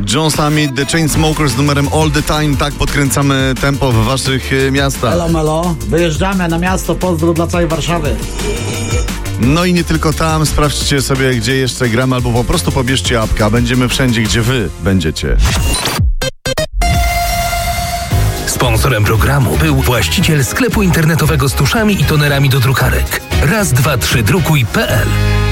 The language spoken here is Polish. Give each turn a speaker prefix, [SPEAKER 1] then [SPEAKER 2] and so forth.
[SPEAKER 1] John Summit, The Chainsmokers z numerem All the Time. Tak podkręcamy tempo w waszych miastach.
[SPEAKER 2] Elo, melo. Wyjeżdżamy na miasto. Pozdro dla całej Warszawy.
[SPEAKER 1] No i nie tylko tam. Sprawdźcie sobie, gdzie jeszcze gramy, albo po prostu pobierzcie apkę. Będziemy wszędzie, gdzie wy będziecie.
[SPEAKER 3] Sponsorem programu był właściciel sklepu internetowego z tuszami i tonerami do drukarek. Raz, dwa, trzy, drukuj.pl.